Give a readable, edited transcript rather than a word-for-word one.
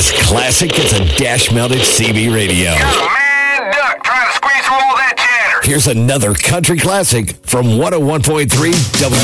This classic gets a dash-mounted CB radio. Got a mad duck trying to squeeze through all that chatter. Here's another country classic from 101.3 W.